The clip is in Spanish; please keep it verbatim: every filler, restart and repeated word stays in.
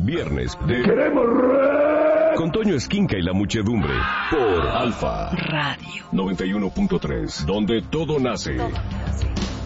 viernes de ¡Queremos rap! Con Toño Esquinca y la muchedumbre por Alfa Radio noventa y uno punto tres, donde todo nace.